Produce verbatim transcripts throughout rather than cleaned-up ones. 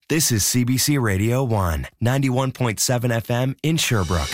This is C B C Radio one, ninety-one point seven F M in Sherbrooke.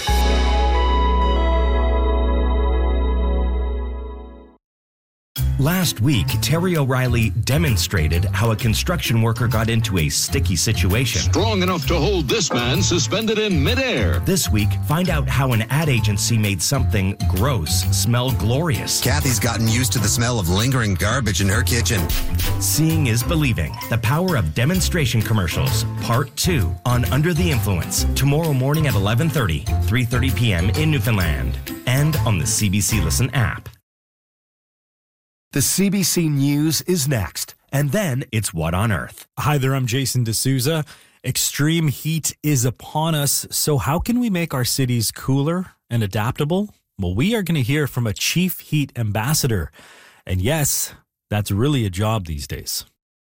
Last week, Terry O'Reilly demonstrated how a construction worker got into a sticky situation. Strong enough to hold this man suspended in midair. This week, find out how an ad agency made something gross smell glorious. Kathy's gotten used to the smell of lingering garbage in her kitchen. Seeing is believing. The power of demonstration commercials, part two on Under the Influence. Tomorrow morning at eleven thirty, three thirty p.m. in Newfoundland. And on the C B C Listen app. The C B C News is next, and then it's What on Earth. Hi there, I'm Jason D'Souza. Extreme heat is upon us, so how can we make our cities cooler and adaptable? Well, we are going to hear from a chief heat ambassador, and yes, that's really a job these days.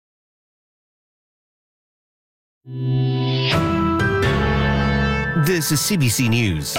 This is C B C News.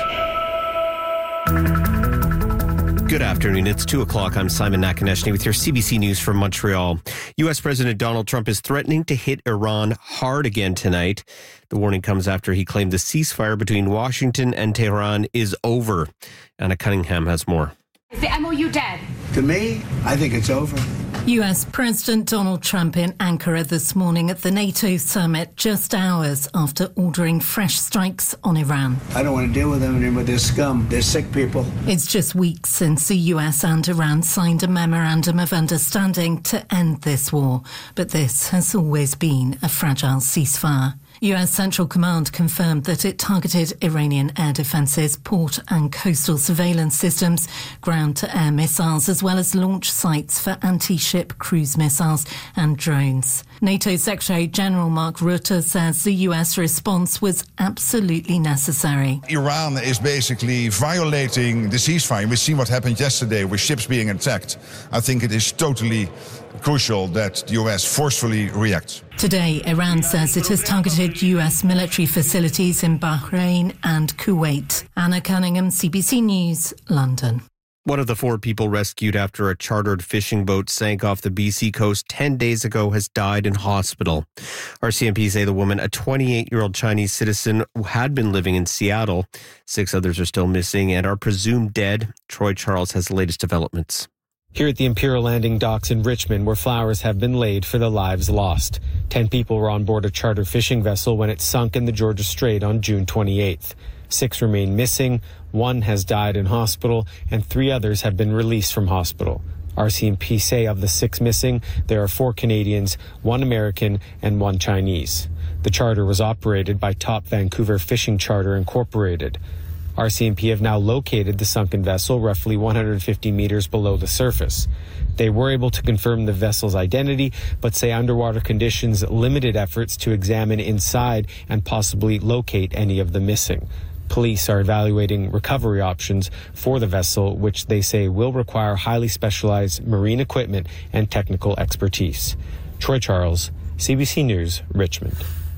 Good afternoon. It's two o'clock. I'm Simon Nakonechny with your C B C News from Montreal. U S. President Donald Trump is threatening to hit Iran hard again tonight. The warning comes after he claimed the ceasefire between Washington and Tehran is over. Anna Cunningham has more. Is the M O U dead? To me, I think it's over. U S. President Donald Trump in Ankara this morning at the NATO summit, just hours after ordering fresh strikes on Iran. I don't want to deal with them anymore. They're scum. They're sick people. It's just weeks since the U S and Iran signed a memorandum of understanding to end this war. But this has always been a fragile ceasefire. U S. Central Command confirmed that it targeted Iranian air defences, port and coastal surveillance systems, ground-to-air missiles, as well as launch sites for anti-ship cruise missiles and drones. NATO Secretary-General Mark Rutte says the U S response was absolutely necessary. Iran is basically violating the ceasefire. We've seen what happened yesterday with ships being attacked. I think it is totally crucial that the U S forcefully reacts. Today, Iran says it has targeted U S military facilities in Bahrain and Kuwait. Anna Cunningham, C B C News, London. One of the four people rescued after a chartered fishing boat sank off the B C coast ten days ago has died in hospital. R C M P say the woman, a twenty-eight-year-old Chinese citizen, had been living in Seattle. Six others are still missing and are presumed dead. Troy Charles has the latest developments. Here at the Imperial Landing docks in Richmond, where flowers have been laid for the lives lost. Ten people were on board a charter fishing vessel when it sunk in the Georgia Strait on June twenty-eighth. Six remain missing, one has died in hospital, and three others have been released from hospital. R C M P say of the six missing, there are four Canadians, one American, and one Chinese. The charter was operated by Top Vancouver Fishing Charter Incorporated. R C M P have now located the sunken vessel roughly one hundred fifty meters below the surface. They were able to confirm the vessel's identity, but say underwater conditions limited efforts to examine inside and possibly locate any of the missing. Police are evaluating recovery options for the vessel, which they say will require highly specialized marine equipment and technical expertise. Troy Charles, C B C News, Richmond.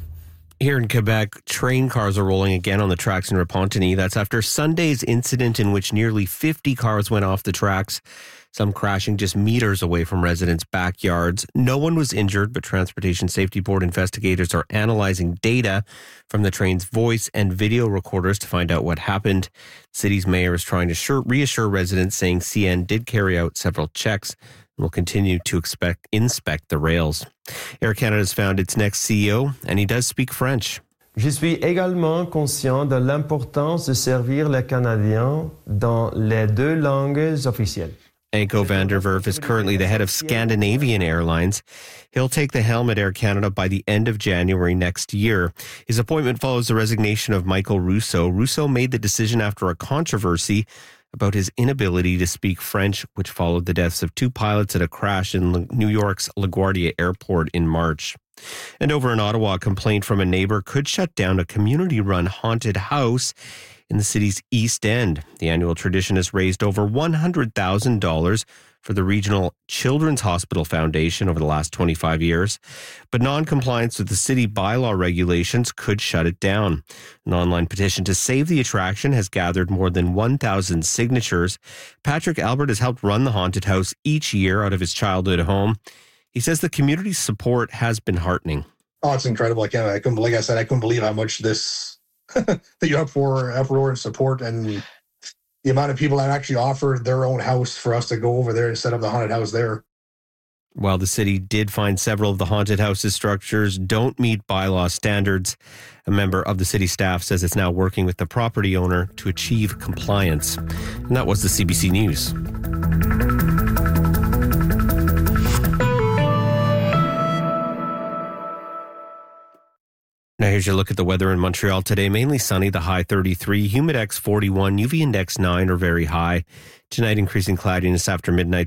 Here in Quebec, train cars are rolling again on the tracks in Repentigny. That's after Sunday's incident in which nearly fifty cars went off the tracks, some crashing just meters away from residents' backyards. No one was injured, but Transportation Safety Board investigators are analyzing data from the train's voice and video recorders to find out what happened. The city's mayor is trying to sure, reassure residents, saying C N did carry out several checks and will continue to expect, inspect the rails. Air Canada has found its next C E O, and he does speak French. Je suis également conscient de l'importance de servir les Canadiens dans les deux langues officielles. Anko van der Werf is currently the head of Scandinavian Airlines. He'll take the helm at Air Canada by the end of January next year. His appointment follows the resignation of Michael Rousseau. Rousseau made the decision after a controversy about his inability to speak French, which followed the deaths of two pilots at a crash in New York's LaGuardia Airport in March. And over in Ottawa, a complaint from a neighbor could shut down a community-run haunted house in the city's East End. The annual tradition has raised over one hundred thousand dollars for the Regional Children's Hospital Foundation over the last twenty-five years. But non-compliance with the city bylaw regulations could shut it down. An online petition to save the attraction has gathered more than one thousand signatures. Patrick Albert has helped run the haunted house each year out of his childhood home. He says the community's support has been heartening. Oh, it's incredible. I can't, I couldn't, like I said, I couldn't believe how much this, that you have for uproar and support, and the amount of people that actually offered their own house for us to go over there and set up the haunted house there. While the city did find several of the haunted houses structures don't meet bylaw standards, a member of the city staff says it's now working with the property owner to achieve compliance. And that was the C B C News. Now here's your look at the weather in Montreal today. Mainly sunny, the high thirty-three, humid X forty-one, U V index nine or very high. Tonight increasing cloudiness after midnight.